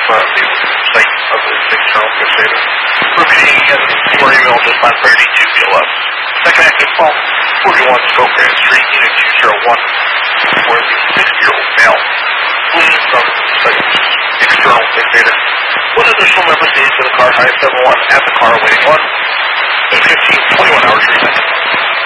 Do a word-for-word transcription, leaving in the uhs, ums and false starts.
uh, the site of the external fixator. Repeating again, your email just on thirty-two B L S. Second active phone, forty-one Stroke Grand Street, Unit two zero one, where the sixty-year-old male fleeing from the site's external fixator. One additional member stays in the car, high seven one, at the car, waiting one. fifteen, twenty-one hours remaining.